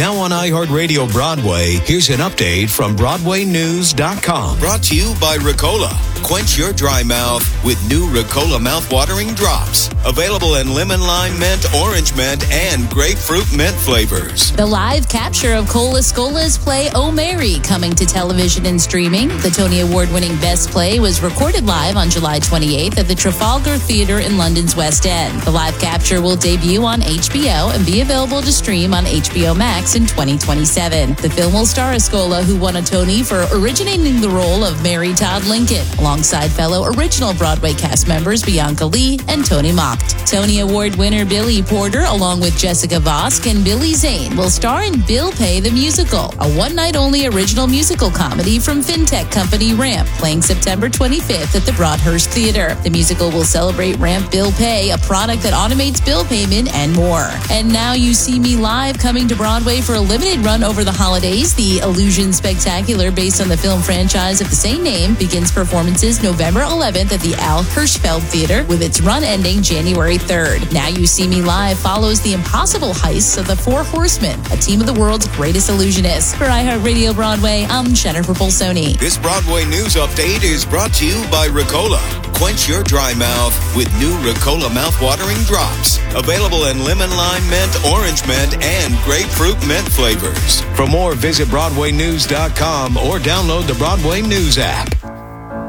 Now on iHeartRadio Broadway, here's an update from BroadwayNews.com. Brought to you by Ricola. Quench your dry mouth with new Ricola mouth-watering drops. Available in lemon, lime, mint, orange mint, and grapefruit mint flavors. The live capture of Cola Scola's play Oh Mary coming to television and streaming. The Tony Award-winning Best Play was recorded live on July 28th at the Trafalgar Theatre in London's West End. The live capture will debut on HBO and be available to stream on HBO Max in 2027. The film will star Scola, who won a Tony for originating the role of Mary Todd Lincoln, alongside fellow original Broadway cast members Bianca Lee and Tony Mocht. Tony Award winner Billy Porter, along with Jessica Vosk and Billy Zane, will star in Bill Pay the Musical, a one-night-only original musical comedy from fintech company Ramp, playing September 25th at the Broadhurst Theater. The musical will celebrate Ramp Bill Pay, a product that automates bill payment, and more. And Now You See Me Live, coming to Broadway for a limited run over the holidays. The Illusion Spectacular, based on the film franchise of the same name, begins performances November 11th at the Al Hirschfeld Theater, with its run ending January 3rd. Now You See Me Live follows the impossible heists of the Four Horsemen, a team of the world's greatest illusionists. For iHeartRadio Broadway, I'm Jennifer Bolsoni. This Broadway News Update is brought to you by Ricola. Quench your dry mouth with new Ricola mouth-watering drops. Available in lemon, lime, mint, orange mint, and grapefruit mint flavors. For more, visit BroadwayNews.com or download the Broadway News app.